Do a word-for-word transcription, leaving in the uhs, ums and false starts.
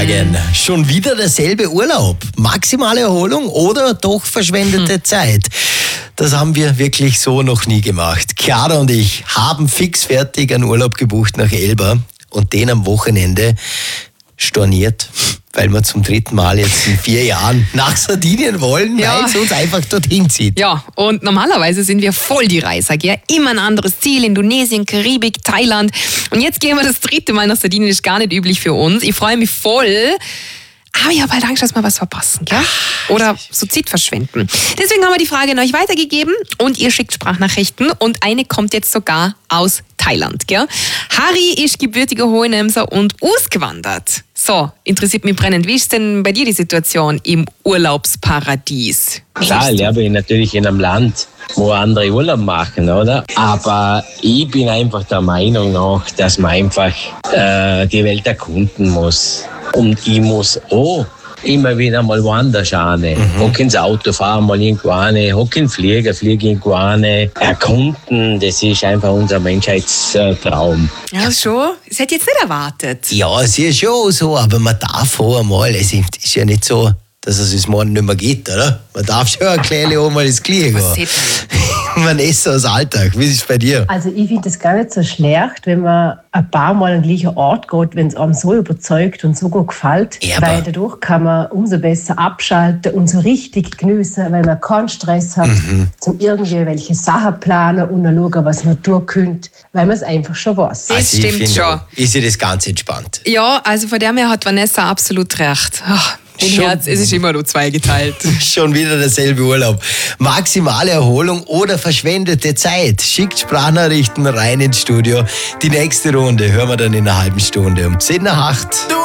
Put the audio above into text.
fragen. Schon wieder derselbe Urlaub? Maximale Erholung oder doch verschwendete hm. Zeit? Das haben wir wirklich so noch nie gemacht. Chiara und ich haben fixfertig einen Urlaub gebucht nach Elba und den am Wochenende storniert, weil wir zum dritten Mal jetzt in vier Jahren nach Sardinien wollen, ja. weil es uns einfach dorthin zieht. Ja, und normalerweise sind wir voll die Reiser, gell? Immer ein anderes Ziel, Indonesien, Karibik, Thailand. Und jetzt gehen wir das dritte Mal nach Sardinien, ist gar nicht üblich für uns. Ich freue mich voll. Aber ich habe halt Angst, dass wir was verpassen, gell? Oder so Zeit verschwenden. Deswegen haben wir die Frage an euch weitergegeben und ihr schickt Sprachnachrichten und eine kommt jetzt sogar aus Thailand, gell? Harry ist gebürtiger Hohenemser und ausgewandert. So, interessiert mich brennend. Wie ist denn bei dir die Situation im Urlaubsparadies? Klar, lebe ich natürlich in einem Land, wo andere Urlaub machen, oder? Aber ich bin einfach der Meinung noch, dass man einfach äh, die Welt erkunden muss. Und ich muss auch immer wieder mal woanders schauen. Mhm. Hock ins Auto fahren, mal irgendwo rein, hock in den Flieger, fliege irgendwo rein. Erkunden, das ist einfach unser Menschheitstraum. Ja, schon. Das hätte ich jetzt nicht erwartet. Ja, es ist schon so, aber man darf auch einmal, es ist ja nicht so, dass es uns morgen nicht mehr geht, oder? Man darf schon ein kleines auch mal ins Knie gehen. Man ist so aus Alltag. Wie ist es bei dir? Also ich finde das gar nicht so schlecht, wenn man ein paar Mal an den gleichen Ort geht, wenn es einem so überzeugt und so gut gefällt. Ja, weil dadurch kann man umso besser abschalten und so richtig genießen, weil man keinen Stress hat, mhm. zum irgendwie welche Sachen planen und dann schauen, was man tun könnte, weil man es einfach schon weiß. Das also stimmt schon. Auch, ist ja das ganz entspannt. Ja, also von dem her hat Vanessa absolut recht. Ach. Im Herz, es ist immer nur zweigeteilt. Schon wieder derselbe Urlaub. Maximale Erholung oder verschwendete Zeit? Schickt Sprachnachrichten rein ins Studio. Die nächste Runde hören wir dann in einer halben Stunde um zehn nach acht.